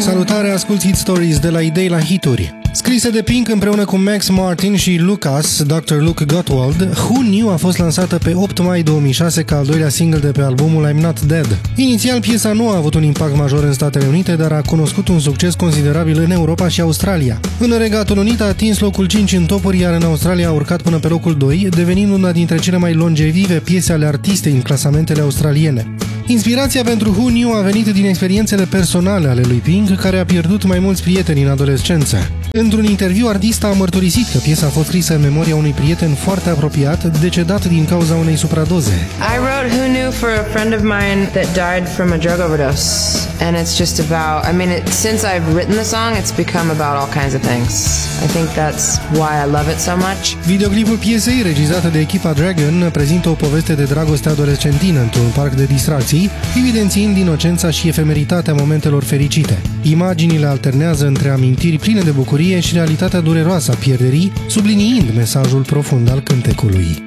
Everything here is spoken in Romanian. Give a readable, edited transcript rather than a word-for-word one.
Salutare, asculti Hit Stories de la idei la hituri. Scrise de Pink împreună cu Max Martin și Lucas, Dr. Luke Gottwald, Who Knew a fost lansată pe 8 mai 2006 ca al doilea single de pe albumul I'm Not Dead. Inițial, piesa nu a avut un impact major în Statele Unite, dar a cunoscut un succes considerabil în Europa și Australia. În Regatul Unit a atins locul 5 în topuri, iar în Australia a urcat până pe locul 2, devenind una dintre cele mai longevive piese ale artistei în clasamentele australiene. Inspirația pentru Who Knew a venit din experiențele personale ale lui Pink, care a pierdut mai mulți prieteni în adolescență. Într-un interviu, artista a mărturisit că piesa a fost scrisă în memoria unui prieten foarte apropiat, decedat din cauza unei supradoze. I wrote Who Knew for a friend of mine that died from a drug overdose, and it's just about, since I've written the song, it's become about all kinds of things. I think that's why I love it so much. Videoclipul piesei, regizată de echipa Dragon, prezintă o poveste de dragoste adolescentină într-un parc de distracții, evidențiind inocența și efemeritatea momentelor fericite. Imaginile alternează între amintiri pline de bucurie și realitatea dureroasă a pierderii, subliniind mesajul profund al cântecului.